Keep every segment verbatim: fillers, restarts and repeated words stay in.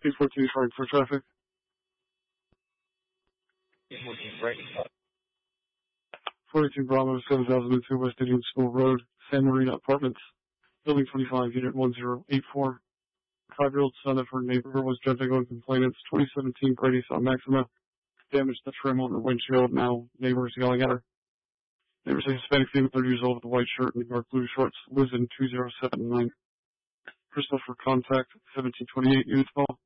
eight fourteen trying for traffic. eight fourteen, right. forty-two Bravo, seven thousand two West Indian School Road, San Marino Apartments, Building twenty-five, Unit one zero eight four. Five-year-old son of her neighbor was judging on complainants. twenty seventeen Grady saw Maxima. Damaged the trim on her windshield. Now neighbors yelling at her. Neighbors a Hispanic female, thirty years old, with a white shirt and dark blue shorts. Lives in two zero seven nine. Crystal for contact, seventeen twenty-eight Units Ball.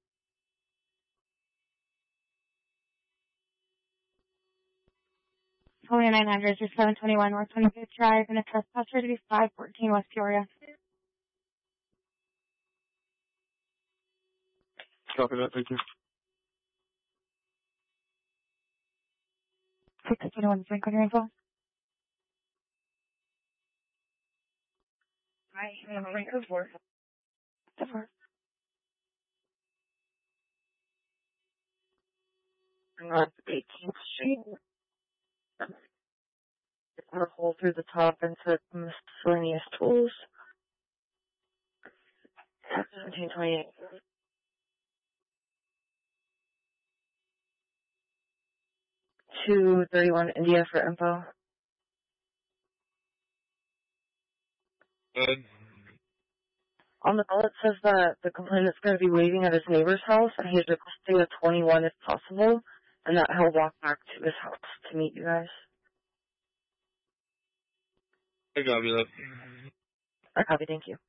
twenty-nine hundred to seven twenty-one North twenty-fifth Drive, and a trespasser to be five fourteen West Peoria. Copy that, thank you. six twenty-one Franklin Info. Hi, I'm a rank of four. Four. North eighteenth Street. A hole through the top and took miscellaneous tools. seventeen twenty-eight. two thirty-one India for info. Good. On the call it says that the complainant's going to be waiting at his neighbor's house and he's requesting a twenty-one if possible, and that he'll walk back to his house to meet you guys. I copy that. I copy, thank you.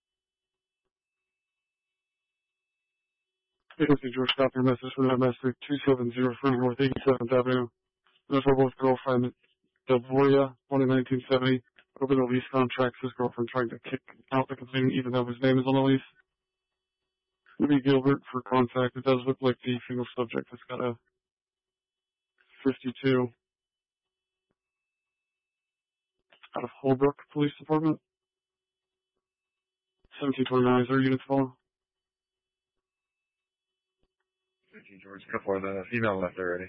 Agency George, copy your message for that master two seven zero for North eighty-seventh Avenue. Those are both girlfriend Delvoria, born in nineteen seventy. Over the lease contracts, his girlfriend trying to kick out the complainant even though his name is on the lease. Louis Gilbert for contact. It does look like the female subject has got a fifty-two. Out of Holbrook Police Department. seventeen twenty-nine is our units fall. seventeen George, before the female left already.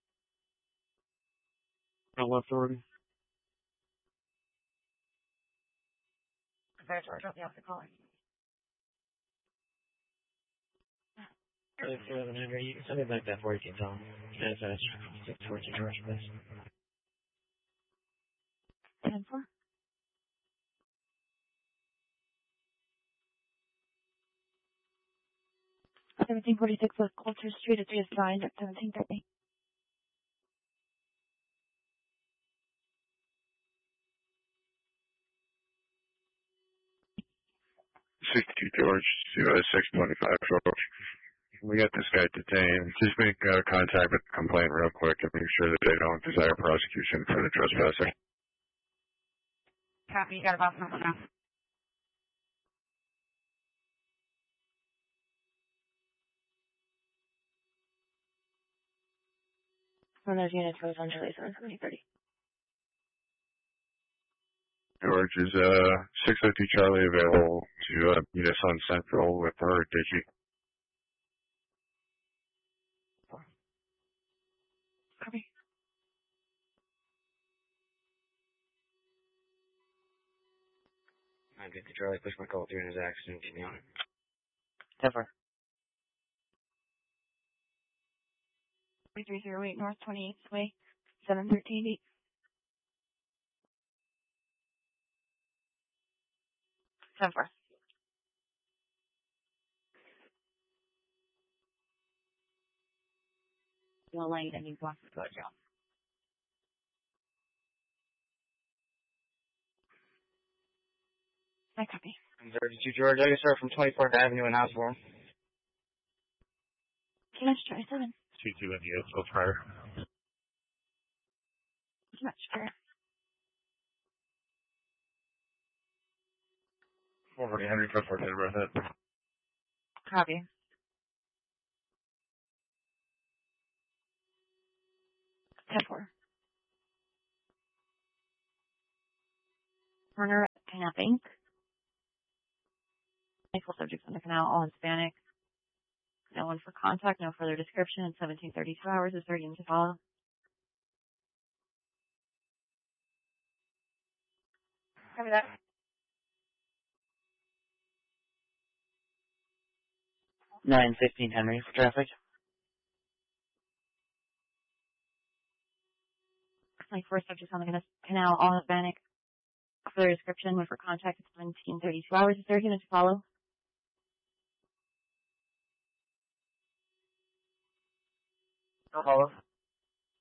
Not left already. Sorry, George, I'll be off the call. You can send me back that fourteen zone. That's that's six fourteen George, please. ten four. seventeen forty-six West Coulter Street, it's just signed at seventeen thirty. sixty George, six twenty-five George. We got this guy detained. Just make uh, contact with the complaint real quick and make sure that they don't desire prosecution for the trespasser. Copy, you got about something now. One of those units goes on July seventh, twenty thirty. George, is uh, six oh two Charlie available to uh, meet us on Central with her Digi? Copy. I get the Charlie, push my call through in his accident, you know. Never. three zero eight North twenty-eighth Way, seven thirteen eight. ten four. Well, late and you block the good job. I copy. thirty-two George, I can start from twenty-fourth Avenue in Osborne. Too much, try seven. two two India, so prior. Too much, fair. Over eight hundred, foot dead worth it. Copy. ten four. Corner kidnapping. Medical subjects on the canal, all in Hispanic. No one for contact, no further description, and seventeen thirty-two hours is ready to follow. Copy that. nine fifteen Henry for traffic. Like four subjects on the canal, all Hispanic. Further description, when for contact at seventeen thirty-two hours. Is there a unit to follow? No follow.